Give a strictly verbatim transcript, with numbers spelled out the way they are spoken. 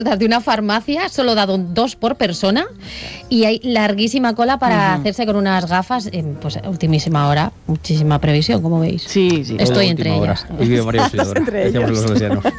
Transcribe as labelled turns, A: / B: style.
A: de una farmacia, solo dado dos por persona y hay larguísima cola para uh-huh. hacerse con unas gafas, eh, pues ultimísima hora, muchísima previsión, como veis.
B: Sí, sí.
A: Estoy entre ellas.
C: Y María Auxiliadora, decíamos los salesianos.